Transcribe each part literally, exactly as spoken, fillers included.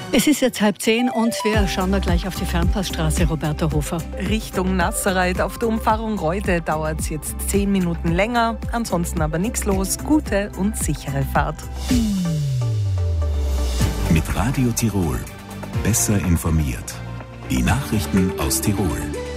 Es ist jetzt halb zehn und wir schauen da gleich auf die Fernpassstraße, Roberta Hofer. Richtung Nazareth auf der Umfahrung Reude dauert es jetzt zehn Minuten länger. Ansonsten aber nichts los. Gute und sichere Fahrt. Mit Radio Tirol. Besser informiert. Die Nachrichten aus Tirol.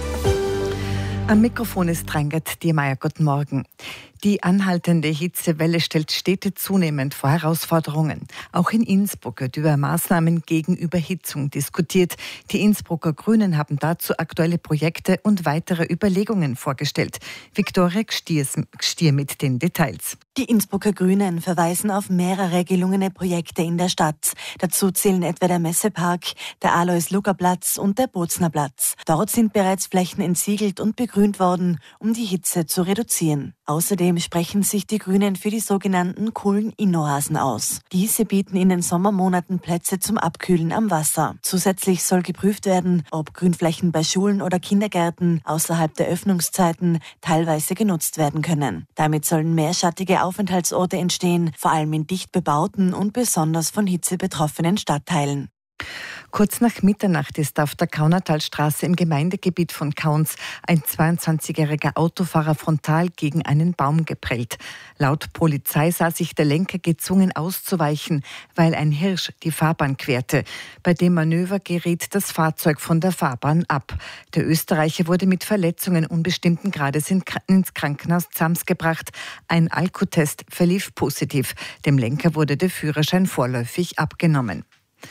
Am Mikrofon ist Reingert Diermeier. Guten Morgen. Die anhaltende Hitzewelle stellt Städte zunehmend vor Herausforderungen. Auch in Innsbruck wird über Maßnahmen gegen Überhitzung diskutiert. Die Innsbrucker Grünen haben dazu aktuelle Projekte und weitere Überlegungen vorgestellt. Viktoria Gstier mit den Details. Die Innsbrucker Grünen verweisen auf mehrere gelungene Projekte in der Stadt. Dazu zählen etwa der Messepark, der Alois-Lucker-Platz und der Bozner-Platz. Dort sind bereits Flächen entsiegelt und begrünt worden, um die Hitze zu reduzieren. Außerdem sprechen sich die Grünen für die sogenannten coolen Innenoasen aus. Diese bieten in den Sommermonaten Plätze zum Abkühlen am Wasser. Zusätzlich soll geprüft werden, ob Grünflächen bei Schulen oder Kindergärten außerhalb der Öffnungszeiten teilweise genutzt werden können. Damit sollen mehr schattige Aufenthaltsorte entstehen, vor allem in dicht bebauten und besonders von Hitze betroffenen Stadtteilen. Kurz nach Mitternacht ist auf der Kaunertalstraße im Gemeindegebiet von Kauns ein zweiundzwanzigjähriger Autofahrer frontal gegen einen Baum geprellt. Laut Polizei sah sich der Lenker gezwungen auszuweichen, weil ein Hirsch die Fahrbahn querte. Bei dem Manöver geriet das Fahrzeug von der Fahrbahn ab. Der Österreicher wurde mit Verletzungen unbestimmten Grades ins Krankenhaus Zams gebracht. Ein Alkotest verlief positiv. Dem Lenker wurde der Führerschein vorläufig abgenommen.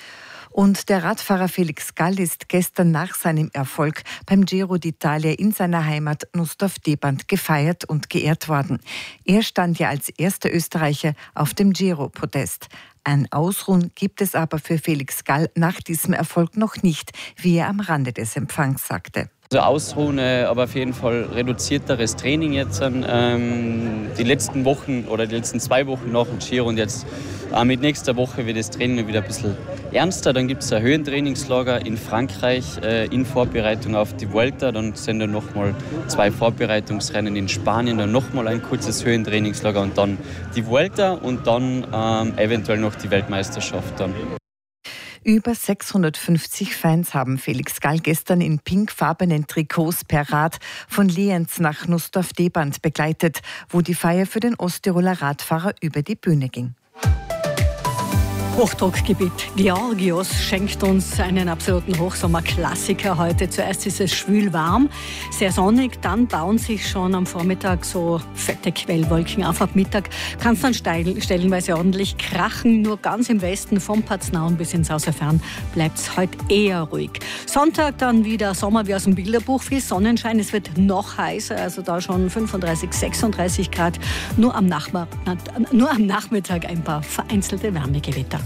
Und der Radfahrer Felix Gall ist gestern nach seinem Erfolg beim Giro d'Italia in seiner Heimat Nussdorf-Debant gefeiert und geehrt worden. Er stand ja als erster Österreicher auf dem Giro-Podest. Ein Ausruhen gibt es aber für Felix Gall nach diesem Erfolg noch nicht, wie er am Rande des Empfangs sagte. Also ausruhen, aber auf jeden Fall reduzierteres Training jetzt. Ähm, die letzten Wochen oder die letzten zwei Wochen nach dem Giro und jetzt äh, mit nächster Woche wird das Training wieder ein bisschen ernster. Dann gibt es ein Höhentrainingslager in Frankreich äh, in Vorbereitung auf die Vuelta. Dann sind da nochmal zwei Vorbereitungsrennen in Spanien, dann nochmal ein kurzes Höhentrainingslager und dann die Vuelta und dann ähm, eventuell noch die Weltmeisterschaft dann. Über sechshundertfünfzig Fans haben Felix Gall gestern in pinkfarbenen Trikots per Rad von Lienz nach Nussdorf-Debant begleitet, wo die Feier für den Osttiroler Radfahrer über die Bühne ging. Hochdruckgebiet Georgios schenkt uns einen absoluten Hochsommerklassiker heute. Zuerst ist es schwül warm, sehr sonnig, dann bauen sich schon am Vormittag so fette Quellwolken auf. Ab Mittag kann es dann steil, stellenweise ordentlich krachen. Nur ganz im Westen vom Paznaun bis ins Außerfern bleibt es heute eher ruhig. Sonntag dann wieder Sommer wie aus dem Bilderbuch, viel Sonnenschein. Es wird noch heißer, also da schon fünfunddreißig, sechsunddreißig Grad. Nur am, Nachmittag, nur am Nachmittag ein paar vereinzelte Wärmegewitter.